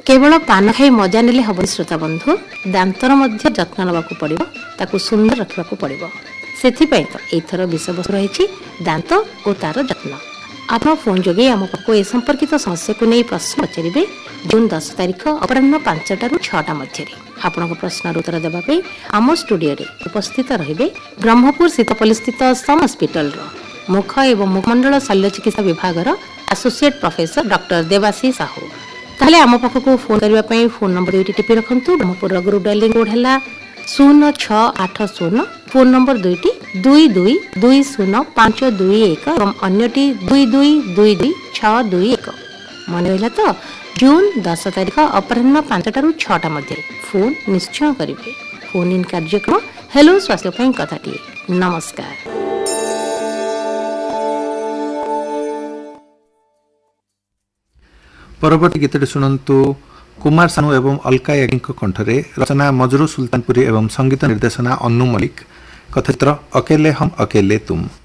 केवल पान खाई मजा नेले हबनी श्रोता बंधु दांतर मध्य जत्न नबाकू पड़िबो ताकू सुंदर रखबाकू पड़िबो सेथिपई तो एथर विषय वस्तु रहिछि दांत और तार जत्न। आप फोन जोगे आम पाखु ए संपर्कित समस्या को नहीं प्रश्न पचारे जून 10 तारिख अपराह्न 5टा रु 6टा मध्य आपण प्रश्न उत्तर देवाई आम स्टूडियो रे उपस्थित रहिबे ब्रह्मपुर सीतापल्ली स्थित सम हॉस्पिटल मुख एवं मुखमंडल शल्य चिकित्सा विभाग associate professor doctor Dewasi Sahu. ताहले आम पाखक फोन करने फोन नंबर दुईटी टिपी रखु ब्रह्मपुर ग्रुप डायलिंग कोड है 0680 फोन नंबर दुईटी 22205221 और अन्यटी 22222621 मन रहा तो जून 10 तारिख अपराह्न 5टा रु 6टा मध्य फोन निश्चय करेंगे। फोन इन कार्यक्रम हेलो स्वास्थ्य कथाटी। नमस्कार। परवर्ती गीतटी शुणु कुमार सानू एवं अलका याज्ञिक कंठरे रचना मजरू सुल्तानपुरी एवं संगीत निर्देशना अन्नू मलिक कथित्र अकेले हम अकेले तुम।